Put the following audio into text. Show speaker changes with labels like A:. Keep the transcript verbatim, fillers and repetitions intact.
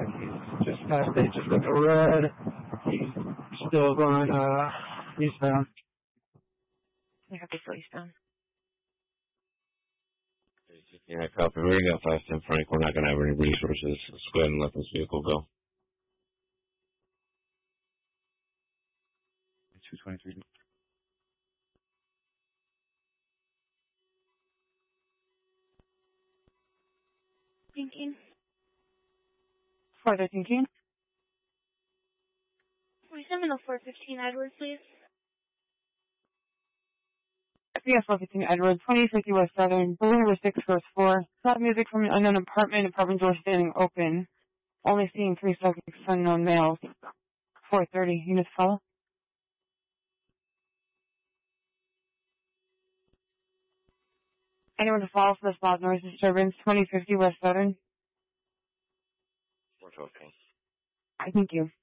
A: like he's just past it, just like a red. He's still going, uh, eastbound.
B: I have to go eastbound.
C: Yeah, copy. We already got five ten Frank. We're not going to have any resources. Let's go ahead and let this vehicle go.
D: two twenty-three.
B: Thinking.
E: Further thinking.
B: forty-seven oh four fifteen Edwards, please.
E: P S one fifteen Edwards, twenty fifty West Southern, balloon number six, verse four. Loud music from an unknown apartment, apartment door standing open. Only seeing three subjects, unknown males. four thirty, units follow. Anyone to follow for this loud noise disturbance, twenty fifty West Southern?
C: four twelve.
E: I thank you.